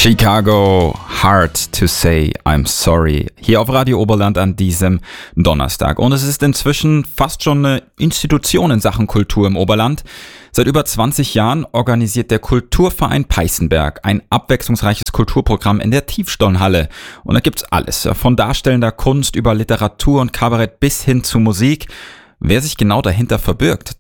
Chicago, hard to say I'm sorry. Hier auf Radio Oberland an diesem Donnerstag. Und es ist inzwischen fast schon eine Institution in Sachen Kultur im Oberland. Seit über 20 Jahren organisiert der Kulturverein Peißenberg ein abwechslungsreiches Kulturprogramm in der Tiefstollenhalle. Und da gibt's alles, von darstellender Kunst über Literatur und Kabarett bis hin zu Musik. Wer sich genau dahinter verbirgt,